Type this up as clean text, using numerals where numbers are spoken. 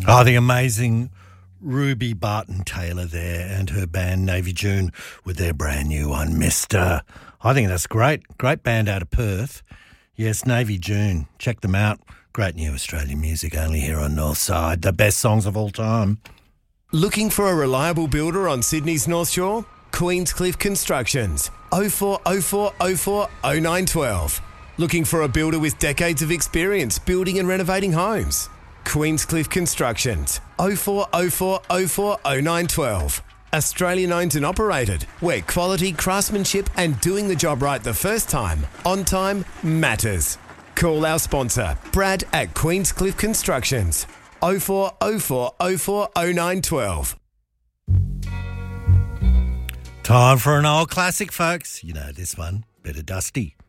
Oh, the amazing Ruby Barton-Taylor there and her band Navy June with their brand new one, Mister. I think that's great. Great band out of Perth. Yes, Navy June. Check them out. Great new Australian music only here on Northside. The best songs of all time. Looking for a reliable builder on Sydney's North Shore? Queenscliff Constructions. 0404 04 0912. Looking for a builder with decades of experience building and renovating homes? Queenscliff Constructions. 0404 04 0912. Australian owned and operated, where quality, craftsmanship and doing the job right the first time, on time, matters. Call our sponsor, Brad at Queenscliff Constructions. 0404 04 0912. Time for an old classic, folks. You know this one, Bit of Dusty.